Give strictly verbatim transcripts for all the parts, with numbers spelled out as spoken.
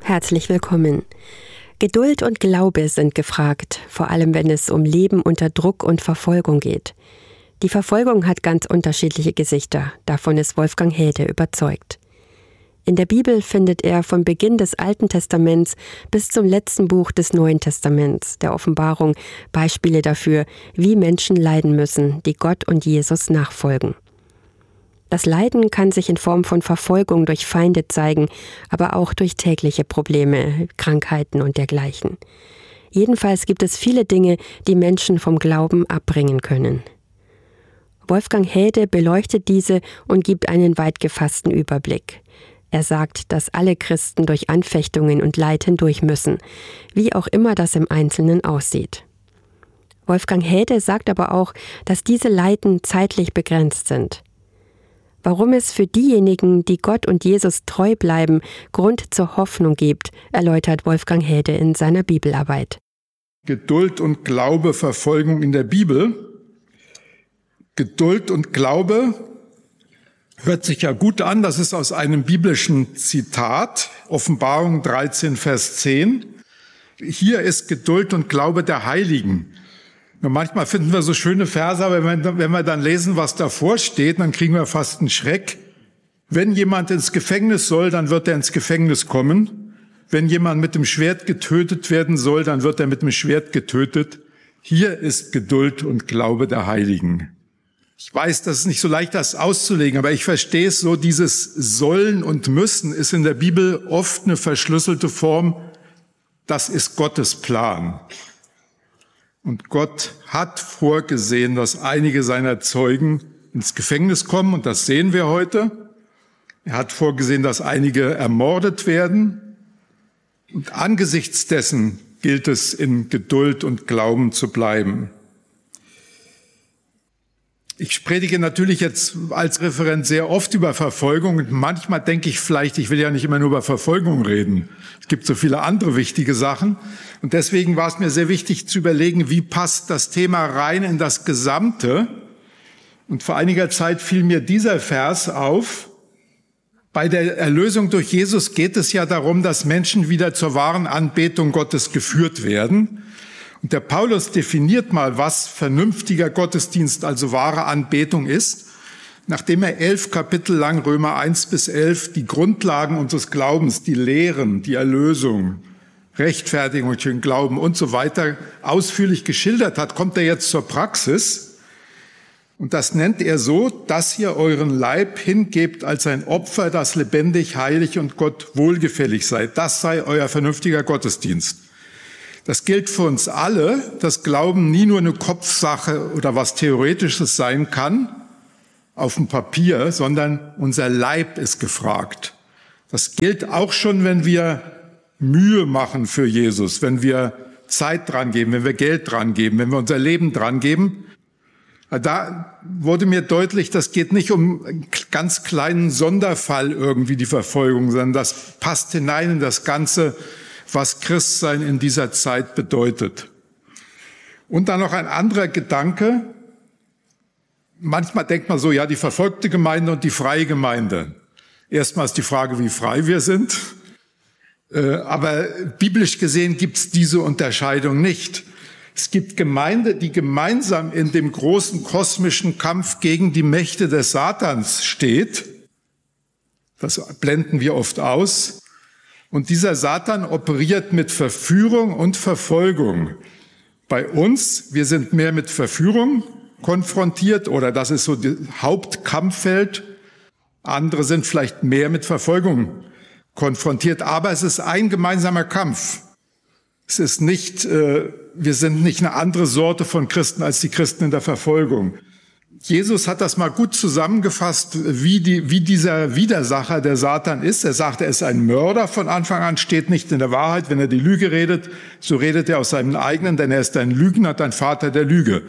Herzlich willkommen. Geduld und Glaube sind gefragt, vor allem wenn es um Leben unter Druck und Verfolgung geht. Die Verfolgung hat ganz unterschiedliche Gesichter, davon ist Wolfgang Häde überzeugt. In der Bibel findet er vom Beginn des Alten Testaments bis zum letzten Buch des Neuen Testaments, der Offenbarung, Beispiele dafür, wie Menschen leiden müssen, die Gott und Jesus nachfolgen. Das Leiden kann sich in Form von Verfolgung durch Feinde zeigen, aber auch durch tägliche Probleme, Krankheiten und dergleichen. Jedenfalls gibt es viele Dinge, die Menschen vom Glauben abbringen können. Wolfgang Häde beleuchtet diese und gibt einen weit gefassten Überblick. Er sagt, dass alle Christen durch Anfechtungen und Leid hindurch müssen, wie auch immer das im Einzelnen aussieht. Wolfgang Häde sagt aber auch, dass diese Leiden zeitlich begrenzt sind. Warum es für diejenigen, die Gott und Jesus treu bleiben, Grund zur Hoffnung gibt, erläutert Wolfgang Häde in seiner Bibelarbeit. Geduld und Glaube, Verfolgung in der Bibel. Geduld und Glaube hört sich ja gut an, das ist aus einem biblischen Zitat, Offenbarung dreizehn, Vers zehn. Hier ist Geduld und Glaube der Heiligen. Und manchmal finden wir so schöne Verse, aber wenn, wenn wir dann lesen, was davor steht, dann kriegen wir fast einen Schreck. Wenn jemand ins Gefängnis soll, dann wird er ins Gefängnis kommen. Wenn jemand mit dem Schwert getötet werden soll, dann wird er mit dem Schwert getötet. Hier ist Geduld und Glaube der Heiligen. Ich weiß, das ist nicht so leicht, das auszulegen, aber ich verstehe es so, dieses Sollen und Müssen ist in der Bibel oft eine verschlüsselte Form. Das ist Gottes Plan. Und Gott hat vorgesehen, dass einige seiner Zeugen ins Gefängnis kommen, und das sehen wir heute. Er hat vorgesehen, dass einige ermordet werden. Und angesichts dessen gilt es, in Geduld und Glauben zu bleiben. Ich predige natürlich jetzt als Referent sehr oft über Verfolgung, und manchmal denke ich vielleicht, ich will ja nicht immer nur über Verfolgung reden. Es gibt so viele andere wichtige Sachen, und deswegen war es mir sehr wichtig zu überlegen, wie passt das Thema rein in das Gesamte. Und vor einiger Zeit fiel mir dieser Vers auf. Bei der Erlösung durch Jesus geht es ja darum, dass Menschen wieder zur wahren Anbetung Gottes geführt werden. Und der Paulus definiert mal, was vernünftiger Gottesdienst, also wahre Anbetung ist, nachdem er elf Kapitel lang, Römer eins bis elf, die Grundlagen unseres Glaubens, die Lehren, die Erlösung, Rechtfertigung, den Glauben und so weiter ausführlich geschildert hat, kommt er jetzt zur Praxis. Und das nennt er so, dass ihr euren Leib hingebt als ein Opfer, das lebendig, heilig und Gott wohlgefällig sei. Das sei euer vernünftiger Gottesdienst. Das gilt für uns alle, dass Glauben nie nur eine Kopfsache oder was Theoretisches sein kann auf dem Papier, sondern unser Leib ist gefragt. Das gilt auch schon, wenn wir Mühe machen für Jesus, wenn wir Zeit dran geben, wenn wir Geld dran geben, wenn wir unser Leben dran geben. Da wurde mir deutlich, das geht nicht um einen ganz kleinen Sonderfall irgendwie, die Verfolgung, sondern das passt hinein in das Ganze, was Christsein in dieser Zeit bedeutet. Und dann noch ein anderer Gedanke. Manchmal denkt man so, ja, die verfolgte Gemeinde und die freie Gemeinde. Erstmal ist die Frage, wie frei wir sind. Aber biblisch gesehen gibt es diese Unterscheidung nicht. Es gibt Gemeinde, die gemeinsam in dem großen kosmischen Kampf gegen die Mächte des Satans steht. Das blenden wir oft aus. Und dieser Satan operiert mit Verführung und Verfolgung. Bei uns, wir sind mehr mit Verführung konfrontiert, oder das ist so das Hauptkampffeld. Andere sind vielleicht mehr mit Verfolgung konfrontiert, aber es ist ein gemeinsamer Kampf. Es ist nicht, äh, wir sind nicht eine andere Sorte von Christen als die Christen in der Verfolgung. Jesus hat das mal gut zusammengefasst, wie, die, wie dieser Widersacher, der Satan ist. Er sagt, er ist ein Mörder von Anfang an, steht nicht in der Wahrheit. Wenn er die Lüge redet, so redet er aus seinem eigenen, denn er ist ein Lügner, ein Vater der Lüge.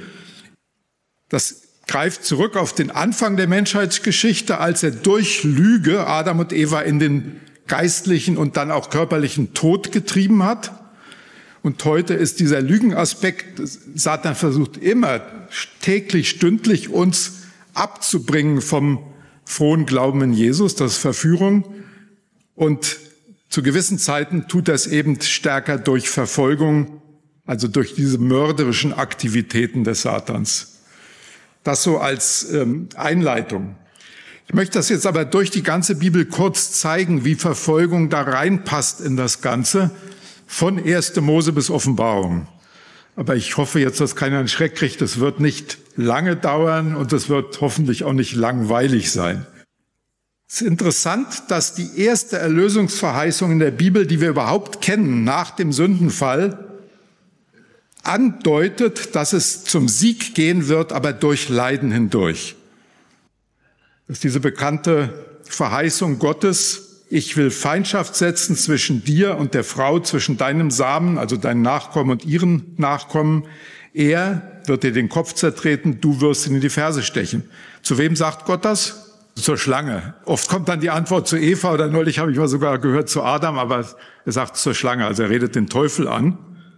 Das greift zurück auf den Anfang der Menschheitsgeschichte, als er durch Lüge Adam und Eva in den geistlichen und dann auch körperlichen Tod getrieben hat. Und heute ist dieser Lügenaspekt, Satan versucht immer täglich, stündlich uns abzubringen vom frohen Glauben in Jesus, das ist Verführung. Und Zu gewissen Zeiten tut er es eben stärker durch Verfolgung, also durch diese mörderischen Aktivitäten des Satans. Das so als ähm, Einleitung. Ich möchte das jetzt aber durch die ganze Bibel kurz zeigen, wie Verfolgung da reinpasst in das Ganze, von erste Mose bis Offenbarung. Aber ich hoffe jetzt, dass keiner einen Schreck kriegt. Es wird nicht lange dauern und es wird hoffentlich auch nicht langweilig sein. Es ist interessant, dass die erste Erlösungsverheißung in der Bibel, die wir überhaupt kennen, nach dem Sündenfall, andeutet, dass es zum Sieg gehen wird, aber durch Leiden hindurch. Das ist diese bekannte Verheißung Gottes: Ich will Feindschaft setzen zwischen dir und der Frau, zwischen deinem Samen, also deinen Nachkommen und ihren Nachkommen. Er wird dir den Kopf zertreten, du wirst ihn in die Ferse stechen. Zu wem sagt Gott das? Zur Schlange. Oft kommt dann die Antwort zu Eva, oder neulich habe ich mal sogar gehört zu Adam, aber er sagt zur Schlange, also er redet den Teufel an.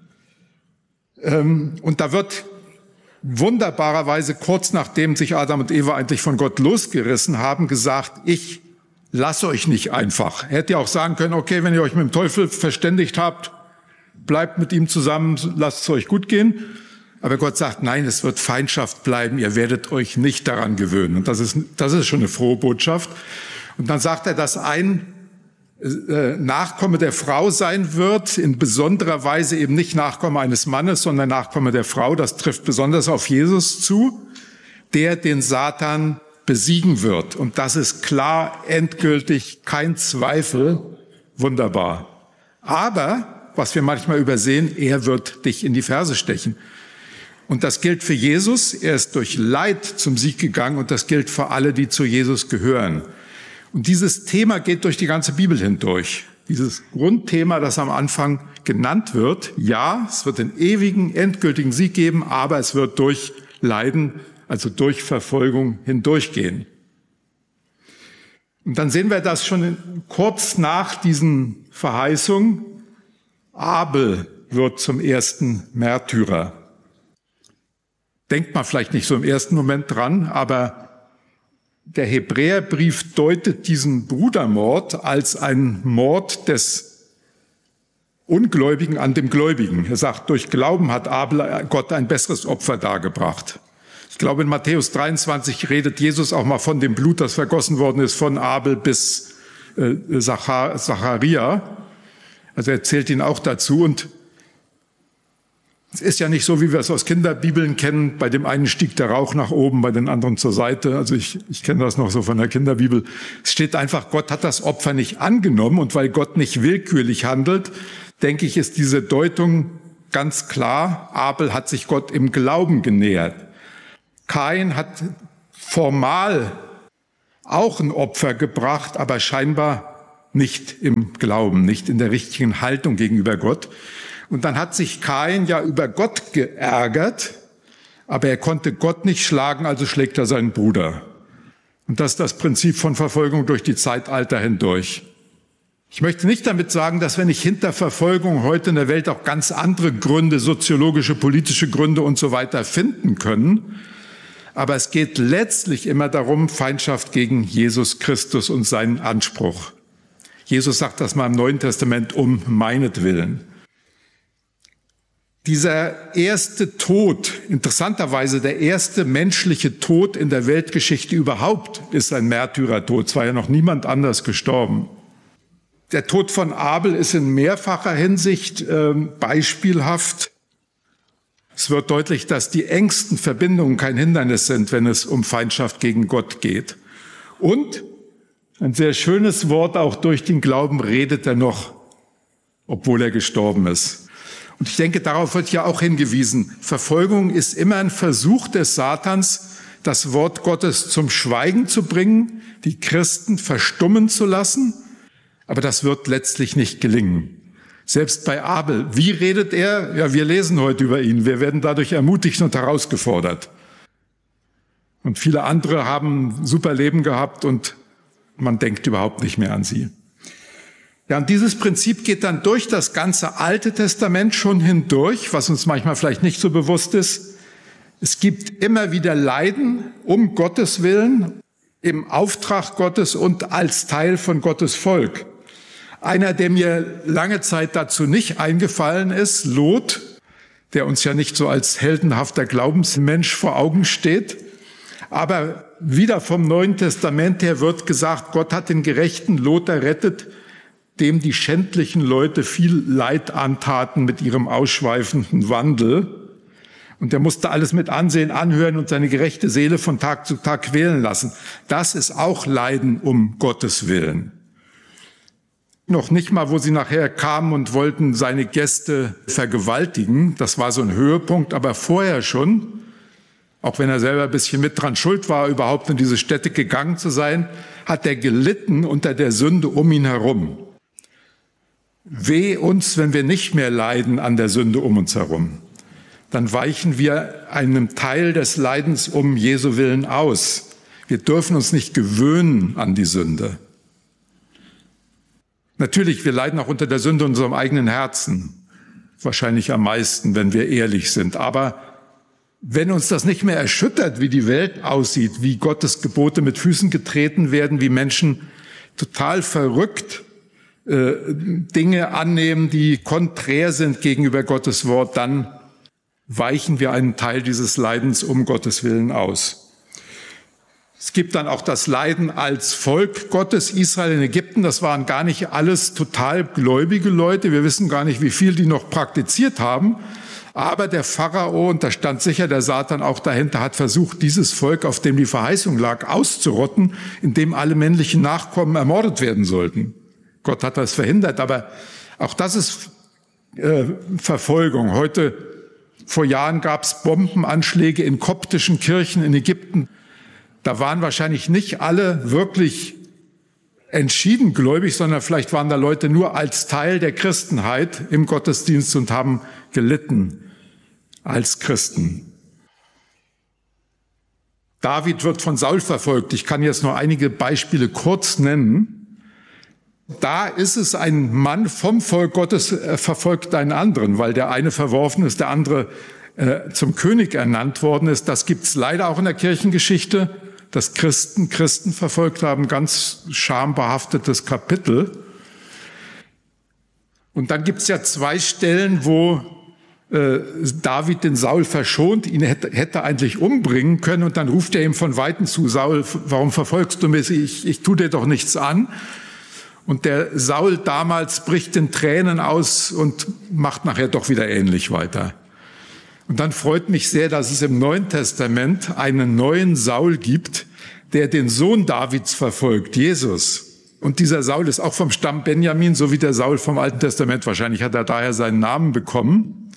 Und da wird wunderbarerweise kurz nachdem sich Adam und Eva eigentlich von Gott losgerissen haben, gesagt: Ich lasse euch nicht einfach. Er hätte ja auch sagen können: Okay, wenn ihr euch mit dem Teufel verständigt habt, bleibt mit ihm zusammen, lasst es euch gut gehen. Aber Gott sagt: Nein, es wird Feindschaft bleiben, ihr werdet euch nicht daran gewöhnen. Und das ist, das ist schon eine frohe Botschaft. Und dann sagt er, dass ein äh, Nachkomme der Frau sein wird, in besonderer Weise eben nicht Nachkomme eines Mannes, sondern Nachkomme der Frau. Das trifft besonders auf Jesus zu, der den Satan besiegen wird. Und das ist klar, endgültig, kein Zweifel, wunderbar. Aber, was wir manchmal übersehen, er wird dich in die Ferse stechen. Und das gilt für Jesus, er ist durch Leid zum Sieg gegangen, und das gilt für alle, die zu Jesus gehören. Und dieses Thema geht durch die ganze Bibel hindurch. Dieses Grundthema, das am Anfang genannt wird: Ja, es wird den ewigen, endgültigen Sieg geben, aber es wird durch Leiden, also durch Verfolgung hindurchgehen. Und dann sehen wir das schon kurz nach diesen Verheißungen. Abel wird zum ersten Märtyrer. Denkt man vielleicht nicht so im ersten Moment dran, aber der Hebräerbrief deutet diesen Brudermord als einen Mord des Ungläubigen an dem Gläubigen. Er sagt, durch Glauben hat Abel Gott ein besseres Opfer dargebracht. Ich glaube, in Matthäus dreiundzwanzig redet Jesus auch mal von dem Blut, das vergossen worden ist, von Abel bis äh, Zachar- Zacharia. Also er zählt ihn auch dazu. Und es ist ja nicht so, wie wir es aus Kinderbibeln kennen. Bei dem einen stieg der Rauch nach oben, bei den anderen zur Seite. Also ich, ich kenne das noch so von der Kinderbibel. Es steht einfach, Gott hat das Opfer nicht angenommen. Und weil Gott nicht willkürlich handelt, denke ich, ist diese Deutung ganz klar. Abel hat sich Gott im Glauben genähert. Kain hat formal auch ein Opfer gebracht, aber scheinbar nicht im Glauben, nicht in der richtigen Haltung gegenüber Gott. Und dann hat sich Kain ja über Gott geärgert, aber er konnte Gott nicht schlagen, also schlägt er seinen Bruder. Und das ist das Prinzip von Verfolgung durch die Zeitalter hindurch. Ich möchte nicht damit sagen, dass wir nicht hinter Verfolgung heute in der Welt auch ganz andere Gründe, soziologische, politische Gründe und so weiter finden können. Aber es geht letztlich immer darum, Feindschaft gegen Jesus Christus und seinen Anspruch. Jesus sagt das mal im Neuen Testament: um meinetwillen. Dieser erste Tod, interessanterweise der erste menschliche Tod in der Weltgeschichte überhaupt, ist ein Märtyrertod. Es war ja noch niemand anders gestorben. Der Tod von Abel ist in mehrfacher Hinsicht äh, beispielhaft. Es wird deutlich, dass die engsten Verbindungen kein Hindernis sind, wenn es um Feindschaft gegen Gott geht. Und ein sehr schönes Wort, auch durch den Glauben redet er noch, obwohl er gestorben ist. Und ich denke, darauf wird ja auch hingewiesen. Verfolgung ist immer ein Versuch des Satans, das Wort Gottes zum Schweigen zu bringen, die Christen verstummen zu lassen. Aber das wird letztlich nicht gelingen. Selbst bei Abel. Wie redet er? Ja, wir lesen heute über ihn. Wir werden dadurch ermutigt und herausgefordert. Und viele andere haben ein super Leben gehabt und man denkt überhaupt nicht mehr an sie. Ja, und dieses Prinzip geht dann durch das ganze Alte Testament schon hindurch, was uns manchmal vielleicht nicht so bewusst ist. Es gibt immer wieder Leiden um Gottes Willen, im Auftrag Gottes und als Teil von Gottes Volk. Einer, der mir lange Zeit dazu nicht eingefallen ist, Lot, der uns ja nicht so als heldenhafter Glaubensmensch vor Augen steht. Aber wieder vom Neuen Testament her wird gesagt, Gott hat den gerechten Lot errettet, dem die schändlichen Leute viel Leid antaten mit ihrem ausschweifenden Wandel. Und er musste alles mit ansehen, anhören und seine gerechte Seele von Tag zu Tag quälen lassen. Das ist auch Leiden um Gottes Willen. Noch nicht mal, wo sie nachher kamen und wollten seine Gäste vergewaltigen. Das war so ein Höhepunkt, aber vorher schon, auch wenn er selber ein bisschen mit dran schuld war, überhaupt in diese Städte gegangen zu sein, hat er gelitten unter der Sünde um ihn herum. Weh uns, wenn wir nicht mehr leiden an der Sünde um uns herum. Dann weichen wir einem Teil des Leidens um Jesu Willen aus. Wir dürfen uns nicht gewöhnen an die Sünde. Natürlich, wir leiden auch unter der Sünde in unserem eigenen Herzen. Wahrscheinlich am meisten, wenn wir ehrlich sind. Aber wenn uns das nicht mehr erschüttert, wie die Welt aussieht, wie Gottes Gebote mit Füßen getreten werden, wie Menschen total verrückt äh, Dinge annehmen, die konträr sind gegenüber Gottes Wort, dann weichen wir einen Teil dieses Leidens um Gottes Willen aus. Es gibt dann auch das Leiden als Volk Gottes, Israel in Ägypten. Das waren gar nicht alles total gläubige Leute. Wir wissen gar nicht, wie viel die noch praktiziert haben. Aber der Pharao, und da stand sicher der Satan auch dahinter, hat versucht, dieses Volk, auf dem die Verheißung lag, auszurotten, indem alle männlichen Nachkommen ermordet werden sollten. Gott hat das verhindert, aber auch das ist äh, Verfolgung. Heute Vor Jahren gab es Bombenanschläge in koptischen Kirchen in Ägypten. Da waren wahrscheinlich nicht alle wirklich entschieden gläubig, sondern vielleicht waren da Leute nur als Teil der Christenheit im Gottesdienst und haben gelitten als Christen. David wird von Saul verfolgt. Ich kann jetzt nur einige Beispiele kurz nennen. Da ist es ein Mann vom Volk Gottes äh, verfolgt einen anderen, weil der eine verworfen ist, der andere äh, zum König ernannt worden ist. Das gibt's leider auch in der Kirchengeschichte, dass Christen Christen verfolgt haben, ganz schambehaftetes Kapitel. Und dann gibt's ja zwei Stellen, wo äh, David den Saul verschont, ihn hätte, hätte eigentlich umbringen können, und dann ruft er ihm von Weitem zu: Saul, warum verfolgst du mich? Ich, ich tu dir doch nichts an. Und der Saul damals bricht in Tränen aus und macht nachher doch wieder ähnlich weiter. Und dann freut mich sehr, dass es im Neuen Testament einen neuen Saul gibt, der den Sohn Davids verfolgt, Jesus. Und dieser Saul ist auch vom Stamm Benjamin, so wie der Saul vom Alten Testament. Wahrscheinlich hat er daher seinen Namen bekommen.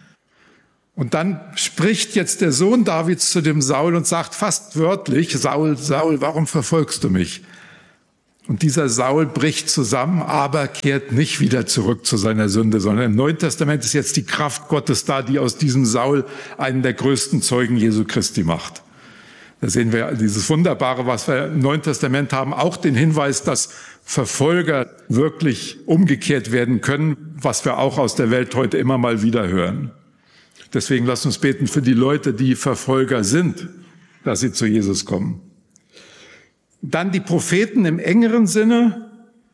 Und dann spricht jetzt der Sohn Davids zu dem Saul und sagt fast wörtlich: Saul, Saul, warum verfolgst du mich? Und dieser Saul bricht zusammen, aber kehrt nicht wieder zurück zu seiner Sünde, sondern im Neuen Testament ist jetzt die Kraft Gottes da, die aus diesem Saul einen der größten Zeugen Jesu Christi macht. Da sehen wir dieses Wunderbare, was wir im Neuen Testament haben, auch den Hinweis, dass Verfolger wirklich umgekehrt werden können, was wir auch aus der Welt heute immer mal wieder hören. Deswegen lasst uns beten für die Leute, die Verfolger sind, dass sie zu Jesus kommen. Dann die Propheten im engeren Sinne.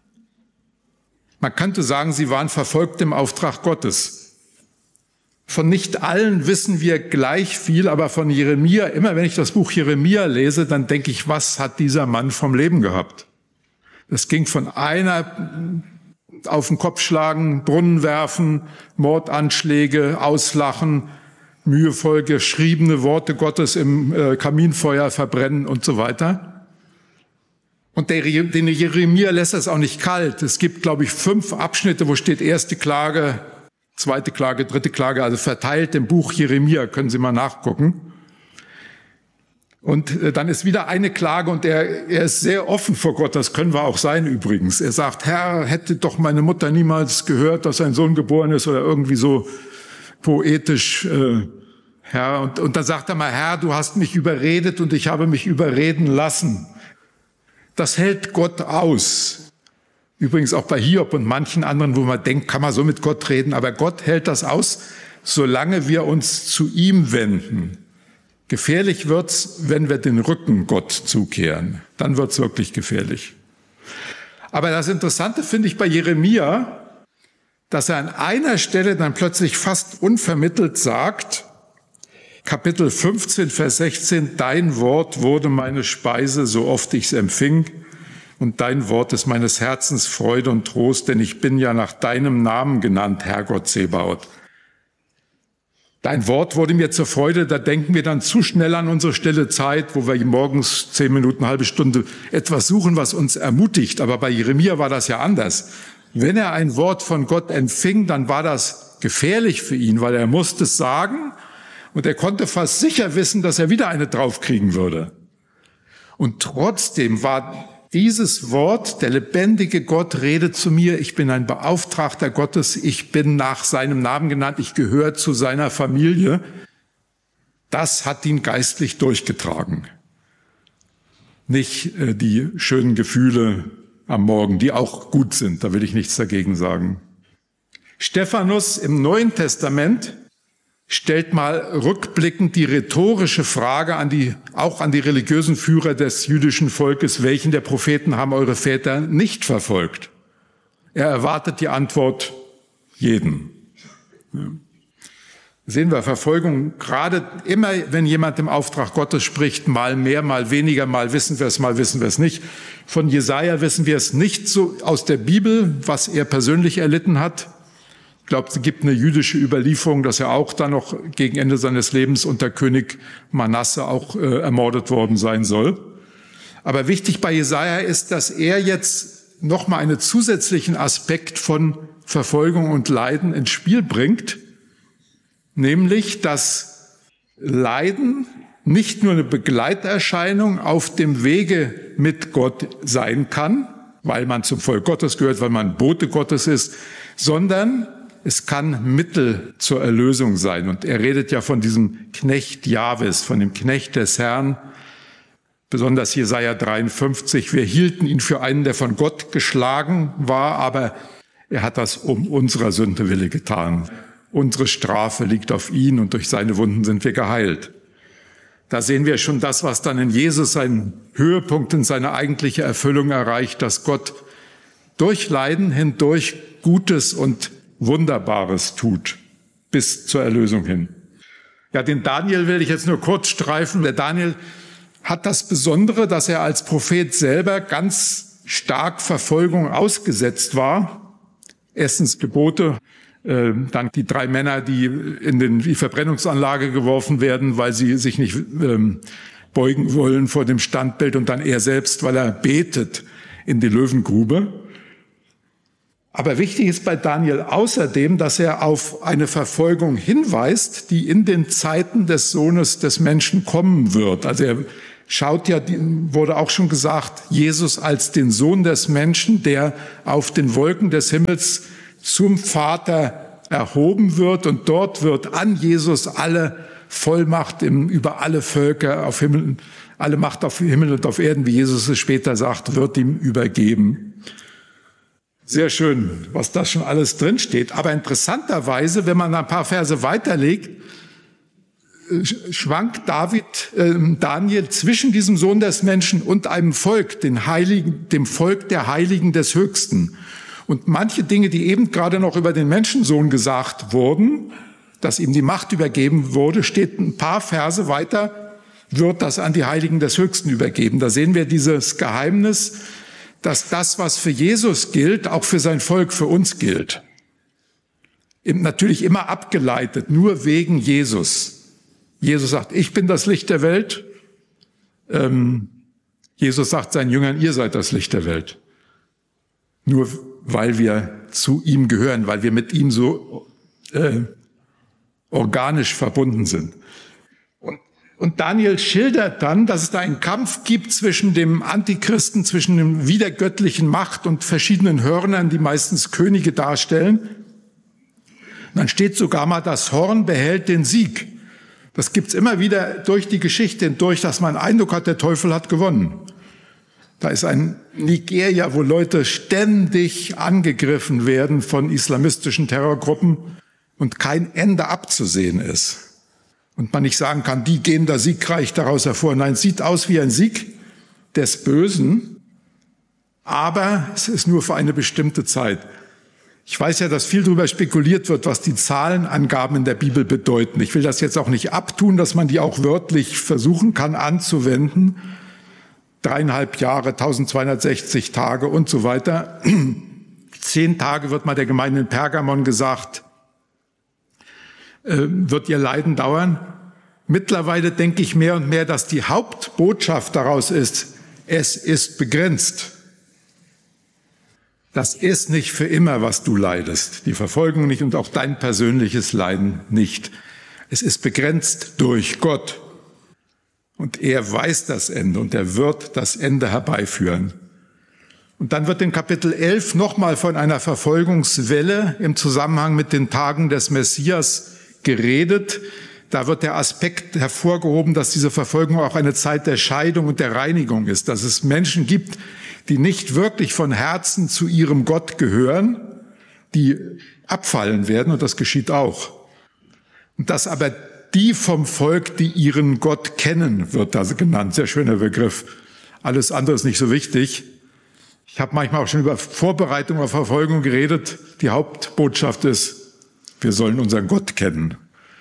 Man könnte sagen, sie waren verfolgt im Auftrag Gottes. Von nicht allen wissen wir gleich viel, aber von Jeremia, immer wenn ich das Buch Jeremia lese, dann denke ich, was hat dieser Mann vom Leben gehabt? Das ging von einer auf den Kopf schlagen, Brunnen werfen, Mordanschläge, auslachen, mühevoll geschriebene Worte Gottes im Kaminfeuer verbrennen und so weiter. Und der, den Jeremia lässt es auch nicht kalt. Es gibt, glaube ich, fünf Abschnitte, wo steht erste Klage, zweite Klage, dritte Klage, also verteilt im Buch Jeremia, können Sie mal nachgucken. Und dann ist wieder eine Klage, und er, er ist sehr offen vor Gott, das können wir auch sein übrigens. Er sagt: Herr, hätte doch meine Mutter niemals gehört, dass ein Sohn geboren ist, oder irgendwie so poetisch, äh, Herr. Und, und dann sagt er mal: Herr, du hast mich überredet und ich habe mich überreden lassen. Das hält Gott aus. Übrigens auch bei Hiob und manchen anderen, wo man denkt, kann man so mit Gott reden. Aber Gott hält das aus, solange wir uns zu ihm wenden. Gefährlich wird's, wenn wir den Rücken Gott zukehren. Dann wird's wirklich gefährlich. Aber das Interessante finde ich bei Jeremia, dass er an einer Stelle dann plötzlich fast unvermittelt sagt, Kapitel fünfzehn, Vers sechzehn, dein Wort wurde meine Speise, so oft ich es empfing, und dein Wort ist meines Herzens Freude und Trost, denn ich bin ja nach deinem Namen genannt, Herrgott Zebaoth. Dein Wort wurde mir zur Freude, da denken wir dann zu schnell an unsere stille Zeit, wo wir morgens zehn Minuten, eine halbe Stunde etwas suchen, was uns ermutigt. Aber bei Jeremia war das ja anders. Wenn er ein Wort von Gott empfing, dann war das gefährlich für ihn, weil er musste es sagen und er konnte fast sicher wissen, dass er wieder eine draufkriegen würde. Und trotzdem war dieses Wort, der lebendige Gott redet zu mir, ich bin ein Beauftragter Gottes, ich bin nach seinem Namen genannt, ich gehöre zu seiner Familie. Das hat ihn geistlich durchgetragen. Nicht äh, die schönen Gefühle am Morgen, die auch gut sind, da will ich nichts dagegen sagen. Stephanus im Neuen Testament stellt mal rückblickend die rhetorische Frage an die, auch an die religiösen Führer des jüdischen Volkes, welchen der Propheten haben eure Väter nicht verfolgt? Er erwartet die Antwort, jeden. Ja. Sehen wir Verfolgung, gerade immer, wenn jemand im Auftrag Gottes spricht, mal mehr, mal weniger, mal wissen wir es, mal wissen wir es nicht. Von Jesaja wissen wir es nicht so aus der Bibel, was er persönlich erlitten hat. Ich glaube, es gibt eine jüdische Überlieferung, dass er auch dann noch gegen Ende seines Lebens unter König Manasse auch äh, ermordet worden sein soll. Aber wichtig bei Jesaja ist, dass er jetzt nochmal einen zusätzlichen Aspekt von Verfolgung und Leiden ins Spiel bringt, nämlich, dass Leiden nicht nur eine Begleiterscheinung auf dem Wege mit Gott sein kann, weil man zum Volk Gottes gehört, weil man Bote Gottes ist, sondern es kann Mittel zur Erlösung sein. Und er redet ja von diesem Knecht Jahwes, von dem Knecht des Herrn, besonders Jesaja dreiundfünfzig. Wir hielten ihn für einen, der von Gott geschlagen war, aber er hat das um unserer Sünde willen getan. Unsere Strafe liegt auf ihn und durch seine Wunden sind wir geheilt. Da sehen wir schon das, was dann in Jesus seinen Höhepunkt in seine eigentliche Erfüllung erreicht, dass Gott durch Leiden hindurch Gutes und Wunderbares tut, bis zur Erlösung hin. Ja, den Daniel will ich jetzt nur kurz streifen. Der Daniel hat das Besondere, dass er als Prophet selber ganz stark Verfolgung ausgesetzt war. Erstens Gebote, äh, dann die drei Männer, die in den, die Verbrennungsanlage geworfen werden, weil sie sich nicht ähm, beugen wollen vor dem Standbild, und dann er selbst, weil er betet in die Löwengrube. Aber wichtig ist bei Daniel außerdem, dass er auf eine Verfolgung hinweist, die in den Zeiten des Sohnes des Menschen kommen wird. Also er schaut ja, wurde auch schon gesagt, Jesus als den Sohn des Menschen, der auf den Wolken des Himmels zum Vater erhoben wird, und dort wird an Jesus alle Vollmacht im, über alle Völker auf Himmel, alle Macht auf Himmel und auf Erden, wie Jesus es später sagt, wird ihm übergeben. Sehr schön, was da schon alles drinsteht. Aber interessanterweise, wenn man ein paar Verse weiterlegt, schwankt David, äh, Daniel zwischen diesem Sohn des Menschen und einem Volk, den Heiligen, dem Volk der Heiligen des Höchsten. Und manche Dinge, die eben gerade noch über den Menschensohn gesagt wurden, dass ihm die Macht übergeben wurde, steht ein paar Verse weiter, wird das an die Heiligen des Höchsten übergeben. Da sehen wir dieses Geheimnis, dass das, was für Jesus gilt, auch für sein Volk, für uns gilt. Natürlich immer abgeleitet, nur wegen Jesus. Jesus sagt, ich bin das Licht der Welt. Ähm, Jesus sagt seinen Jüngern, ihr seid das Licht der Welt. Nur weil wir zu ihm gehören, weil wir mit ihm so äh, organisch verbunden sind. Und Und Daniel schildert dann, dass es da einen Kampf gibt zwischen dem Antichristen, zwischen dem widergöttlichen Macht und verschiedenen Hörnern, die meistens Könige darstellen. Und dann steht sogar mal, das Horn behält den Sieg. Das gibt's immer wieder durch die Geschichte hindurch, dass man den Eindruck hat, der Teufel hat gewonnen. Da ist ein Nigeria, wo Leute ständig angegriffen werden von islamistischen Terrorgruppen und kein Ende abzusehen ist. Und man nicht sagen kann, die gehen da siegreich daraus hervor. Nein, es sieht aus wie ein Sieg des Bösen. aber es ist nur für eine bestimmte Zeit. Ich weiß ja, dass viel darüber spekuliert wird, was die Zahlenangaben in der Bibel bedeuten. Ich will das jetzt auch nicht abtun, dass man die auch wörtlich versuchen kann anzuwenden. Dreieinhalb Jahre, eintausendzweihundertsechzig Tage und so weiter. Zehn Tage wird mal der Gemeinde in Pergamon gesagt, äh, wird ihr Leiden dauern. Mittlerweile denke ich mehr und mehr, dass die Hauptbotschaft daraus ist, es ist begrenzt. Das ist nicht für immer, was du leidest. Die Verfolgung nicht und auch dein persönliches Leiden nicht. Es ist begrenzt durch Gott. Und er weiß das Ende und er wird das Ende herbeiführen. Und dann wird in Kapitel elf nochmal von einer Verfolgungswelle im Zusammenhang mit den Tagen des Messias geredet. Da wird der Aspekt hervorgehoben, dass diese Verfolgung auch eine Zeit der Scheidung und der Reinigung ist. Dass es Menschen gibt, die nicht wirklich von Herzen zu ihrem Gott gehören, die abfallen werden, und das geschieht auch. Und dass aber die vom Volk, die ihren Gott kennen, wird da genannt. Sehr schöner Begriff. Alles andere ist nicht so wichtig. Ich habe manchmal auch schon über Vorbereitung auf Verfolgung geredet. Die Hauptbotschaft ist, wir sollen unseren Gott kennen.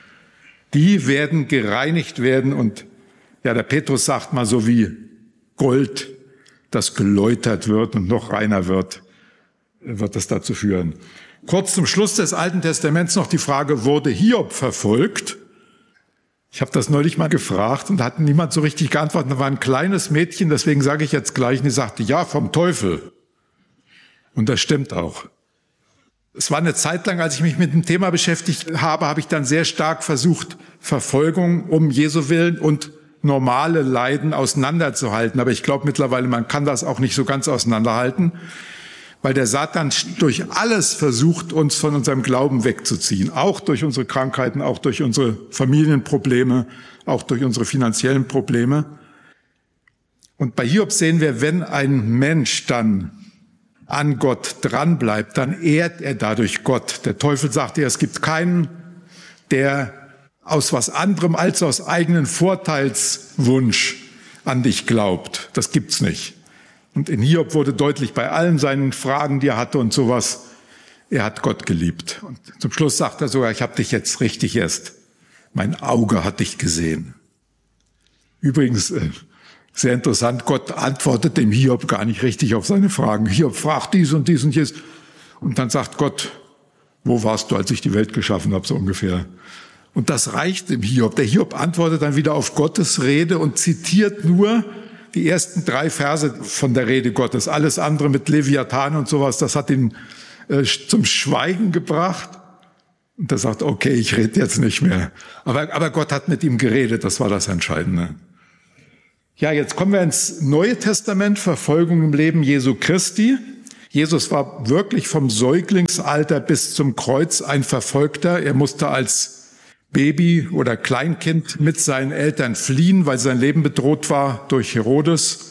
Die werden gereinigt werden und ja, der Petrus sagt mal so wie Gold, das geläutert wird und noch reiner wird, wird das dazu führen. Kurz zum Schluss des Alten Testaments noch die Frage, wurde Hiob verfolgt? Ich habe das neulich mal gefragt und da hat niemand so richtig geantwortet. Da war ein kleines Mädchen, deswegen sage ich jetzt gleich, und die sagte, ja, vom Teufel. Und das stimmt auch. Es war eine Zeit lang, als ich mich mit dem Thema beschäftigt habe, habe ich dann sehr stark versucht, Verfolgung um Jesu Willen und normale Leiden auseinanderzuhalten. Aber ich glaube mittlerweile, man kann das auch nicht so ganz auseinanderhalten, weil der Satan durch alles versucht, uns von unserem Glauben wegzuziehen. Auch durch unsere Krankheiten, auch durch unsere Familienprobleme, auch durch unsere finanziellen Probleme. Und bei Hiob sehen wir, wenn ein Mensch dann an Gott dranbleibt, dann ehrt er dadurch Gott. Der Teufel sagt ja, es gibt keinen, der aus was anderem als aus eigenen Vorteilswunsch an dich glaubt. Das gibt's nicht. Und in Hiob wurde deutlich bei allen seinen Fragen, die er hatte und sowas, er hat Gott geliebt. Und zum Schluss sagt er sogar, ich habe dich jetzt richtig erst, mein Auge hat dich gesehen. Übrigens, äh, sehr interessant, Gott antwortet dem Hiob gar nicht richtig auf seine Fragen. Hiob fragt dies und dies und jenes. Und dann sagt Gott, wo warst du, als ich die Welt geschaffen habe, so ungefähr. Und das reicht dem Hiob. Der Hiob antwortet dann wieder auf Gottes Rede und zitiert nur die ersten drei Verse von der Rede Gottes. Alles andere mit Leviathan und sowas, das hat ihn äh, zum Schweigen gebracht. Und er sagt, okay, ich rede jetzt nicht mehr. Aber, aber Gott hat mit ihm geredet, das war das Entscheidende. Ja, jetzt kommen wir ins Neue Testament, Verfolgung im Leben Jesu Christi. Jesus war wirklich vom Säuglingsalter bis zum Kreuz ein Verfolgter. Er musste als Baby oder Kleinkind mit seinen Eltern fliehen, weil sein Leben bedroht war durch Herodes.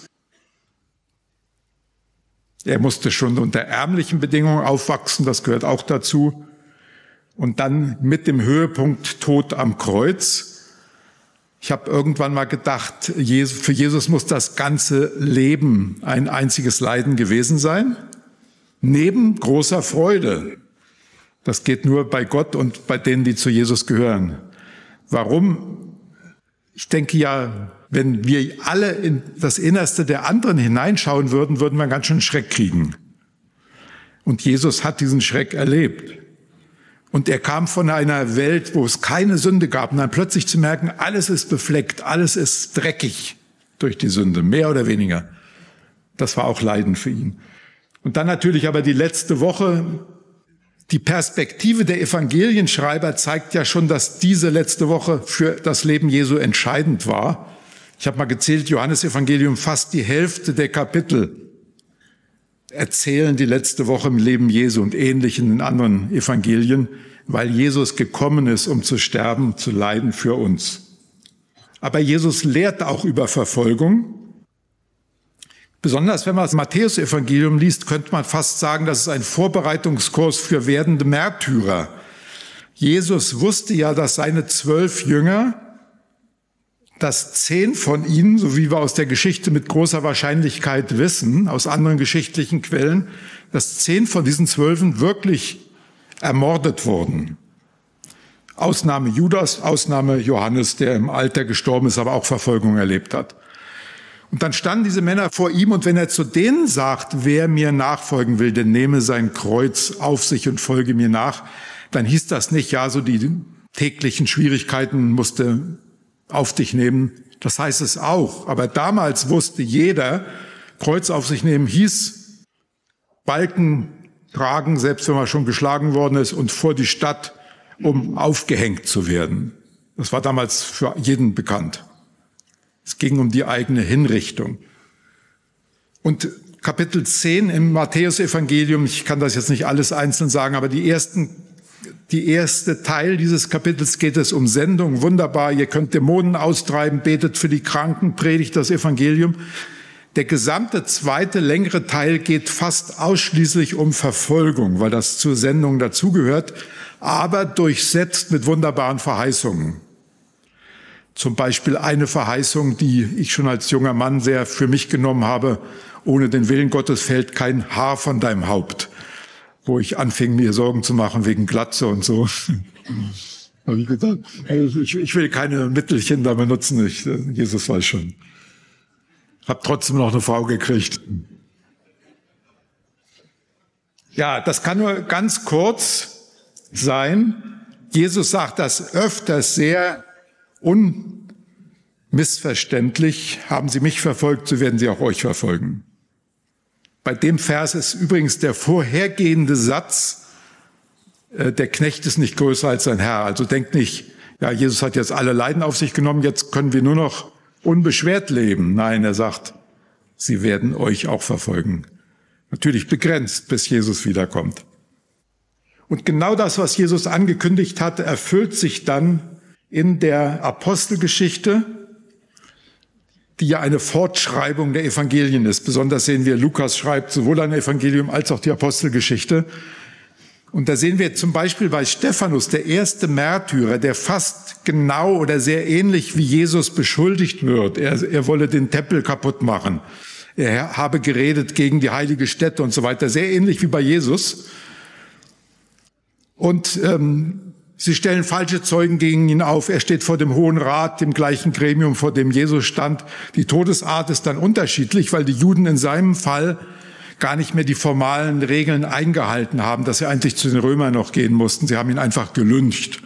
Er musste schon unter ärmlichen Bedingungen aufwachsen, das gehört auch dazu. Und dann mit dem Höhepunkt Tod am Kreuz. Ich habe irgendwann mal gedacht, für Jesus muss das ganze Leben ein einziges Leiden gewesen sein, neben großer Freude. Das geht nur bei Gott und bei denen, die zu Jesus gehören. Warum? Ich denke ja, wenn wir alle in das Innerste der anderen hineinschauen würden, würden wir einen ganz schön Schreck kriegen. Und Jesus hat diesen Schreck erlebt. Und er kam von einer Welt, wo es keine Sünde gab, und dann plötzlich zu merken, alles ist befleckt, alles ist dreckig durch die Sünde, mehr oder weniger. Das war auch Leiden für ihn. Und dann natürlich aber die letzte Woche, die Perspektive der Evangelienschreiber zeigt ja schon, dass diese letzte Woche für das Leben Jesu entscheidend war. Ich habe mal gezählt, Johannesevangelium, fast die Hälfte der Kapitel erzählen die letzte Woche im Leben Jesu und ähnlich in den anderen Evangelien, weil Jesus gekommen ist, um zu sterben, zu leiden für uns. Aber Jesus lehrt auch über Verfolgung. Besonders wenn man das Matthäus-Evangelium liest, könnte man fast sagen, das ist ein Vorbereitungskurs für werdende Märtyrer. Jesus wusste ja, dass seine zwölf Jünger dass zehn von ihnen, so wie wir aus der Geschichte mit großer Wahrscheinlichkeit wissen, aus anderen geschichtlichen Quellen, dass zehn von diesen Zwölfen wirklich ermordet wurden. Ausnahme Judas, Ausnahme Johannes, der im Alter gestorben ist, aber auch Verfolgung erlebt hat. Und dann standen diese Männer vor ihm, und wenn er zu denen sagt, wer mir nachfolgen will, der nehme sein Kreuz auf sich und folge mir nach, dann hieß das nicht, ja, so die täglichen Schwierigkeiten musste auf dich nehmen. Das heißt es auch. Aber damals wusste jeder, Kreuz auf sich nehmen hieß Balken tragen, selbst wenn man schon geschlagen worden ist, und vor die Stadt, um aufgehängt zu werden. Das war damals für jeden bekannt. Es ging um die eigene Hinrichtung. Und Kapitel zehn im Matthäusevangelium, ich kann das jetzt nicht alles einzeln sagen, aber die ersten, die erste Teil dieses Kapitels geht es um Sendung. Wunderbar, ihr könnt Dämonen austreiben, betet für die Kranken, predigt das Evangelium. Der gesamte zweite, längere Teil geht fast ausschließlich um Verfolgung, weil das zur Sendung dazugehört, aber durchsetzt mit wunderbaren Verheißungen. Zum Beispiel eine Verheißung, die ich schon als junger Mann sehr für mich genommen habe: Ohne den Willen Gottes fällt kein Haar von deinem Haupt. Wo ich anfing, mir Sorgen zu machen wegen Glatze und so. Habe ich gedacht, ich, ich will keine Mittelchen da benutzen. Ich, Jesus weiß schon. Hab trotzdem noch eine Frau gekriegt. Ja, das kann nur ganz kurz sein. Jesus sagt das öfters sehr unmissverständlich: Haben Sie mich verfolgt, so werden Sie auch euch verfolgen. Bei dem Vers ist übrigens der vorhergehende Satz, äh, der Knecht ist nicht größer als sein Herr. Also denkt nicht, ja, Jesus hat jetzt alle Leiden auf sich genommen, jetzt können wir nur noch unbeschwert leben. Nein, er sagt, sie werden euch auch verfolgen. Natürlich begrenzt, bis Jesus wiederkommt. Und genau das, was Jesus angekündigt hatte, erfüllt sich dann in der Apostelgeschichte, die ja eine Fortschreibung der Evangelien ist. Besonders sehen wir, Lukas schreibt sowohl ein Evangelium als auch die Apostelgeschichte. Und da sehen wir zum Beispiel bei Stephanus, der erste Märtyrer, der fast genau oder sehr ähnlich wie Jesus beschuldigt wird. Er, er wolle den Tempel kaputt machen. Er habe geredet gegen die heilige Stätte und so weiter. Sehr ähnlich wie bei Jesus. Und ähm, sie stellen falsche Zeugen gegen ihn auf. Er steht vor dem Hohen Rat, dem gleichen Gremium, vor dem Jesus stand. Die Todesart ist dann unterschiedlich, weil die Juden in seinem Fall gar nicht mehr die formalen Regeln eingehalten haben, dass sie eigentlich zu den Römern noch gehen mussten. Sie haben ihn einfach gelyncht.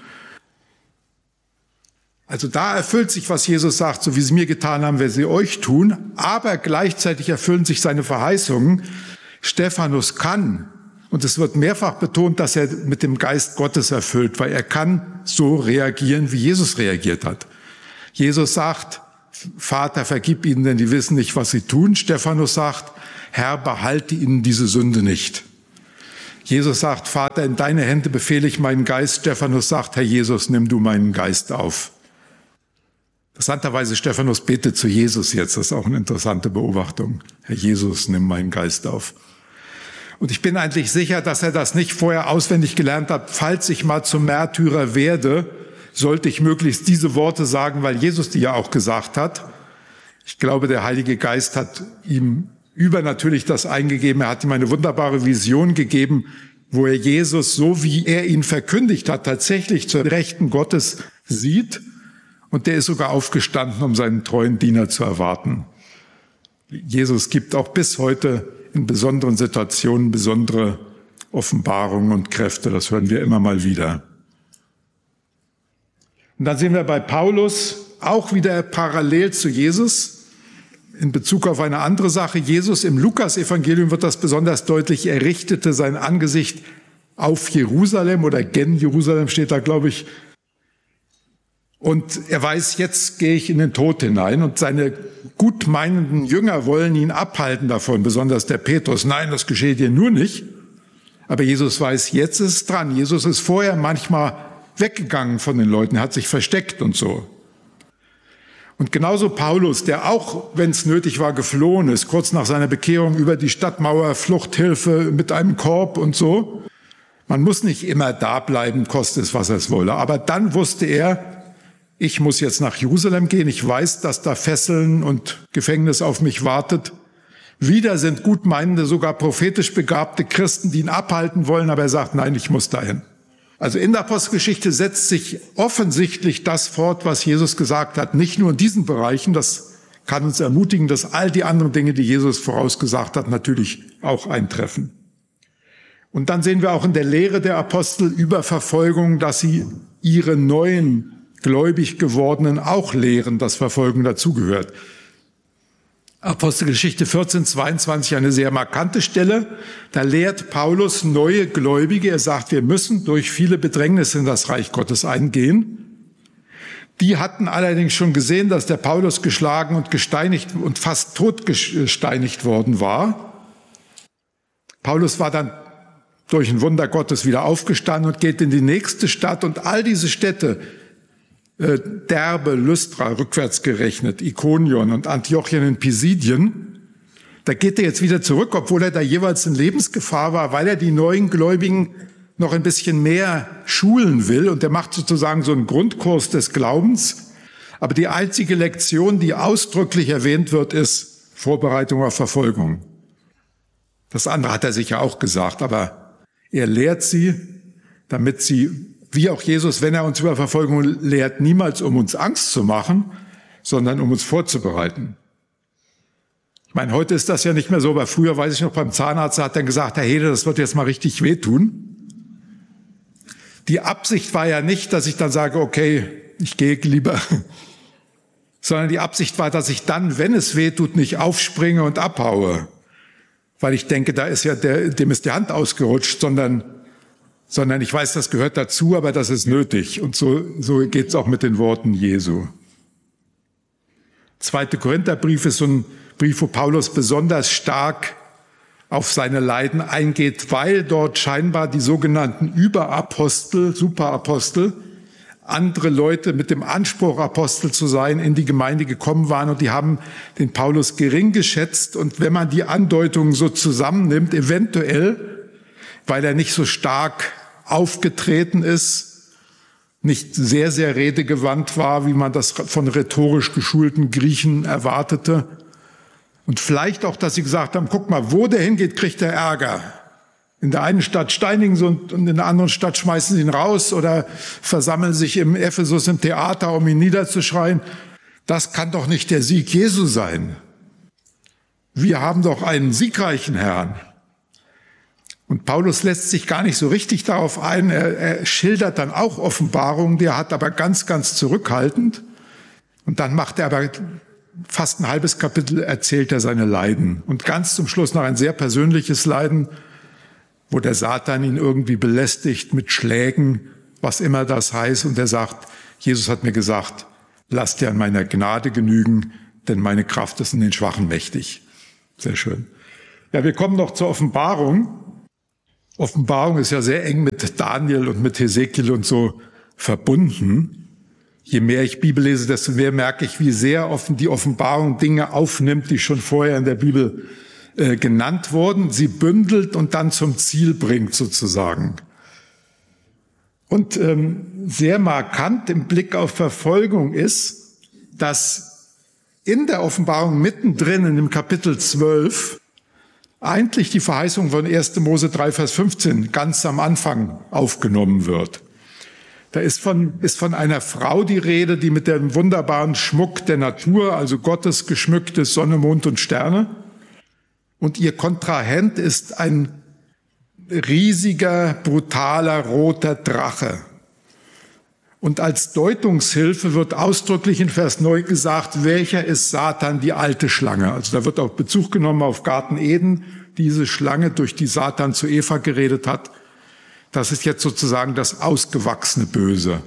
Also da erfüllt sich, was Jesus sagt: So wie sie mir getan haben, werden sie euch tun. Aber gleichzeitig erfüllen sich seine Verheißungen. Stephanus kann, und es wird mehrfach betont, dass er mit dem Geist Gottes erfüllt, weil er kann so reagieren, wie Jesus reagiert hat. Jesus sagt: Vater, vergib ihnen, denn die wissen nicht, was sie tun. Stephanus sagt: Herr, behalte ihnen diese Sünde nicht. Jesus sagt: Vater, in deine Hände befehle ich meinen Geist. Stephanus sagt: Herr Jesus, nimm du meinen Geist auf. Interessanterweise, Stephanus betet zu Jesus jetzt. Das ist auch eine interessante Beobachtung. Herr Jesus, nimm meinen Geist auf. Und ich bin eigentlich sicher, dass er das nicht vorher auswendig gelernt hat. Falls ich mal zum Märtyrer werde, sollte ich möglichst diese Worte sagen, weil Jesus die ja auch gesagt hat. Ich glaube, der Heilige Geist hat ihm übernatürlich das eingegeben. Er hat ihm eine wunderbare Vision gegeben, wo er Jesus, so wie er ihn verkündigt hat, tatsächlich zur Rechten Gottes sieht. Und der ist sogar aufgestanden, um seinen treuen Diener zu erwarten. Jesus gibt auch bis heute in besonderen Situationen besondere Offenbarungen und Kräfte. Das hören wir immer mal wieder. Und dann sehen wir bei Paulus auch wieder parallel zu Jesus in Bezug auf eine andere Sache. Jesus im Lukas-Evangelium wird das besonders deutlich. Er richtete sein Angesicht auf Jerusalem, oder gen Jerusalem steht da, glaube ich. Und er weiß, jetzt gehe ich in den Tod hinein. Und seine gutmeinenden Jünger wollen ihn abhalten davon, besonders der Petrus. Nein, das geschieht dir nur nicht. Aber Jesus weiß, jetzt ist es dran. Jesus ist vorher manchmal weggegangen von den Leuten, er hat sich versteckt und so. Und genauso Paulus, der auch, wenn es nötig war, geflohen ist, kurz nach seiner Bekehrung über die Stadtmauer, Fluchthilfe mit einem Korb und so. Man muss nicht immer da bleiben, koste es, was es wolle. Aber dann wusste er, ich muss jetzt nach Jerusalem gehen, ich weiß, dass da Fesseln und Gefängnis auf mich wartet. Wieder sind gutmeinende, sogar prophetisch begabte Christen, die ihn abhalten wollen, aber er sagt, nein, ich muss dahin. Also in der Apostelgeschichte setzt sich offensichtlich das fort, was Jesus gesagt hat, nicht nur in diesen Bereichen, das kann uns ermutigen, dass all die anderen Dinge, die Jesus vorausgesagt hat, natürlich auch eintreffen. Und dann sehen wir auch in der Lehre der Apostel über Verfolgung, dass sie ihre neuen gläubig gewordenen auch lehren, dass Verfolgung dazugehört. Apostelgeschichte vierzehn, zweiundzwanzig, eine sehr markante Stelle. Da lehrt Paulus neue Gläubige. Er sagt, wir müssen durch viele Bedrängnisse in das Reich Gottes eingehen. Die hatten allerdings schon gesehen, dass der Paulus geschlagen und gesteinigt und fast totgesteinigt worden war. Paulus war dann durch ein Wunder Gottes wieder aufgestanden und geht in die nächste Stadt. Und all diese Städte, Derbe, Lystra, rückwärts gerechnet, Ikonion und Antiochien in Pisidien, da geht er jetzt wieder zurück, obwohl er da jeweils in Lebensgefahr war, weil er die neuen Gläubigen noch ein bisschen mehr schulen will. Und er macht sozusagen so einen Grundkurs des Glaubens. Aber die einzige Lektion, die ausdrücklich erwähnt wird, ist Vorbereitung auf Verfolgung. Das andere hat er sicher auch gesagt, aber er lehrt sie, damit sie, wie auch Jesus, wenn er uns über Verfolgung lehrt, niemals um uns Angst zu machen, sondern um uns vorzubereiten. Ich meine, heute ist das ja nicht mehr so, aber früher, weiß ich noch, beim Zahnarzt hat er gesagt, Herr Hede, das wird jetzt mal richtig wehtun. Die Absicht war ja nicht, dass ich dann sage, okay, ich gehe lieber, sondern die Absicht war, dass ich dann, wenn es wehtut, nicht aufspringe und abhaue, weil ich denke, da ist ja der, dem ist die Hand ausgerutscht, sondern sondern ich weiß, das gehört dazu, aber das ist nötig. Und so, so geht's auch mit den Worten Jesu. Zweiter Korintherbrief ist so ein Brief, wo Paulus besonders stark auf seine Leiden eingeht, weil dort scheinbar die sogenannten Überapostel, Superapostel, andere Leute mit dem Anspruch, Apostel zu sein, in die Gemeinde gekommen waren und die haben den Paulus gering geschätzt. Und wenn man die Andeutungen so zusammennimmt, eventuell, weil er nicht so stark aufgetreten ist, nicht sehr, sehr redegewandt war, wie man das von rhetorisch geschulten Griechen erwartete. Und vielleicht auch, dass sie gesagt haben, guck mal, wo der hingeht, kriegt er Ärger. In der einen Stadt steinigen sie und in der anderen Stadt schmeißen sie ihn raus oder versammeln sich im Ephesus im Theater, um ihn niederzuschreien. Das kann doch nicht der Sieg Jesu sein. Wir haben doch einen siegreichen Herrn. Und Paulus lässt sich gar nicht so richtig darauf ein. Er, er schildert dann auch Offenbarungen, der hat aber ganz, ganz zurückhaltend. Und dann macht er aber fast ein halbes Kapitel, erzählt er seine Leiden. Und ganz zum Schluss noch ein sehr persönliches Leiden, wo der Satan ihn irgendwie belästigt mit Schlägen, was immer das heißt. Und er sagt, Jesus hat mir gesagt, lass dir an meiner Gnade genügen, denn meine Kraft ist in den Schwachen mächtig. Sehr schön. Ja, wir kommen noch zur Offenbarung. Offenbarung ist ja sehr eng mit Daniel und mit Hesekiel und so verbunden. Je mehr ich Bibel lese, desto mehr merke ich, wie sehr offen die Offenbarung Dinge aufnimmt, die schon vorher in der Bibel äh, genannt wurden. Sie bündelt und dann zum Ziel bringt sozusagen. Und ähm, sehr markant im Blick auf Verfolgung ist, dass in der Offenbarung mittendrin in dem Kapitel zwölf eigentlich die Verheißung von erster Mose drei, Vers fünfzehn ganz am Anfang aufgenommen wird. Da ist von, ist von einer Frau die Rede, die mit dem wunderbaren Schmuck der Natur, also Gottes geschmückt ist, Sonne, Mond und Sterne. Und ihr Kontrahent ist ein riesiger, brutaler, roter Drache. Und als Deutungshilfe wird ausdrücklich in Vers neun gesagt, welcher ist Satan, die alte Schlange. Also da wird auch Bezug genommen auf Garten Eden, diese Schlange, durch die Satan zu Eva geredet hat. Das ist jetzt sozusagen das ausgewachsene Böse.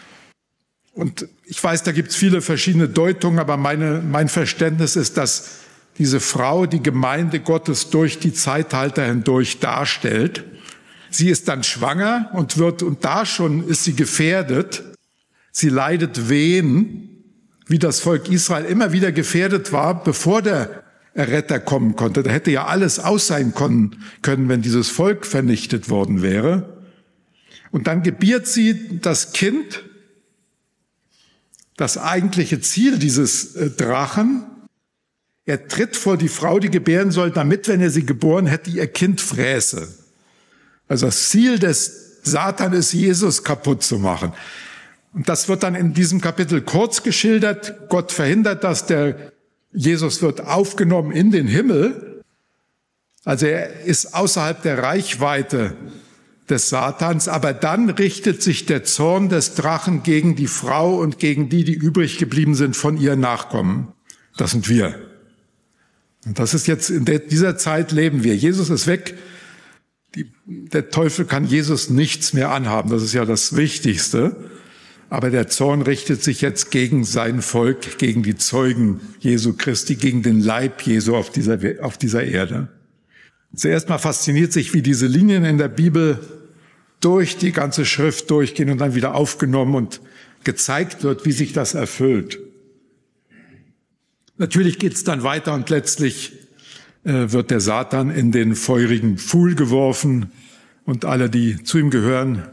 Und ich weiß, da gibt es viele verschiedene Deutungen, aber meine, mein Verständnis ist, dass diese Frau die Gemeinde Gottes durch die Zeitalter hindurch darstellt. Sie ist dann schwanger und wird, und da schon ist sie gefährdet. Sie leidet Wehen, wie das Volk Israel immer wieder gefährdet war, bevor der Erretter kommen konnte. Da hätte ja alles aus sein können, wenn dieses Volk vernichtet worden wäre. Und dann gebiert sie das Kind das eigentliche Ziel dieses Drachen. Er tritt vor die Frau, die gebären soll, damit, wenn er sie geboren hätte, ihr Kind fräße. Also das Ziel des Satan ist, Jesus kaputt zu machen. Und das wird dann in diesem Kapitel kurz geschildert. Gott verhindert das, der Jesus wird aufgenommen in den Himmel. Also er ist außerhalb der Reichweite des Satans, aber dann richtet sich der Zorn des Drachen gegen die Frau und gegen die, die übrig geblieben sind von ihren Nachkommen. Das sind wir. Und das ist jetzt, in dieser Zeit leben wir. Jesus ist weg. Die, der Teufel kann Jesus nichts mehr anhaben. Das ist ja das Wichtigste. Aber der Zorn richtet sich jetzt gegen sein Volk, gegen die Zeugen Jesu Christi, gegen den Leib Jesu auf dieser, auf dieser Erde. Zuerst mal fasziniert sich, wie diese Linien in der Bibel durch die ganze Schrift durchgehen und dann wieder aufgenommen und gezeigt wird, wie sich das erfüllt. Natürlich geht es dann weiter und letztlich äh, wird der Satan in den feurigen Pfuhl geworfen und alle, die zu ihm gehören,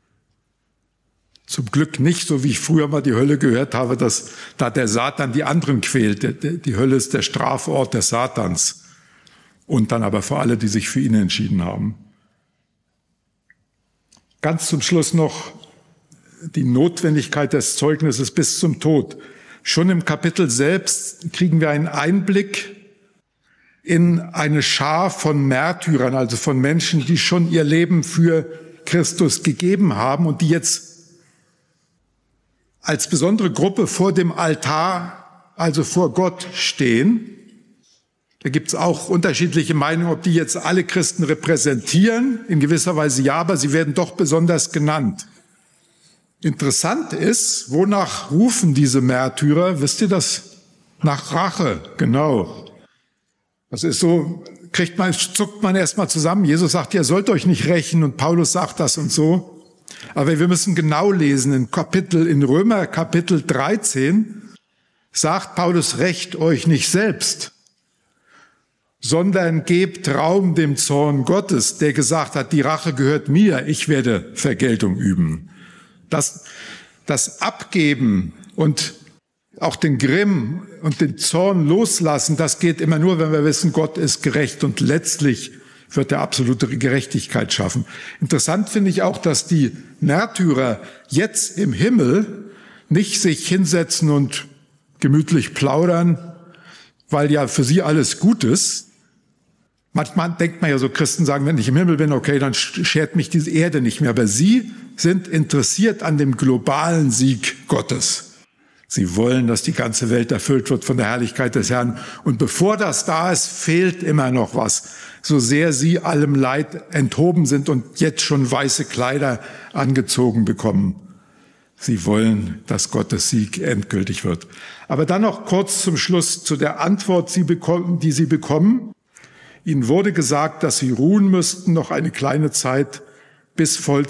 zum Glück nicht, so wie ich früher mal die Hölle gehört habe, dass da der Satan die anderen quält. Die Hölle ist der Strafort des Satans. Und dann aber für alle, die sich für ihn entschieden haben. Ganz zum Schluss noch die Notwendigkeit des Zeugnisses bis zum Tod. Schon im Kapitel selbst kriegen wir einen Einblick in eine Schar von Märtyrern, also von Menschen, die schon ihr Leben für Christus gegeben haben und die jetzt als besondere Gruppe vor dem Altar, also vor Gott stehen. Da gibt es auch unterschiedliche Meinungen, ob die jetzt alle Christen repräsentieren. In gewisser Weise ja, aber sie werden doch besonders genannt. Interessant ist, wonach rufen diese Märtyrer? Wisst ihr das? Nach Rache, genau. Das ist so, kriegt man, zuckt man erstmal zusammen. Jesus sagt, ihr sollt euch nicht rächen und Paulus sagt das und so. Aber wir müssen genau lesen. In Kapitel, in Römer Kapitel dreizehn sagt Paulus, rächt euch nicht selbst, sondern gebt Raum dem Zorn Gottes, der gesagt hat, die Rache gehört mir, ich werde Vergeltung üben. Das, das Abgeben und auch den Grimm und den Zorn loslassen, das geht immer nur, wenn wir wissen, Gott ist gerecht und letztlich wird er absolute Gerechtigkeit schaffen. Interessant finde ich auch, dass die Märtyrer jetzt im Himmel nicht sich hinsetzen und gemütlich plaudern, weil ja für sie alles gut ist. Manchmal denkt man ja so, Christen sagen, wenn ich im Himmel bin, okay, dann schert mich diese Erde nicht mehr. Aber sie sind interessiert an dem globalen Sieg Gottes. Sie wollen, dass die ganze Welt erfüllt wird von der Herrlichkeit des Herrn. Und bevor das da ist, fehlt immer noch was. So sehr sie allem Leid enthoben sind und jetzt schon weiße Kleider angezogen bekommen. Sie wollen, dass Gottes Sieg endgültig wird. Aber dann noch kurz zum Schluss zu der Antwort, die sie bekommen. Ihnen wurde gesagt, dass sie ruhen müssten, noch eine kleine Zeit, bis voll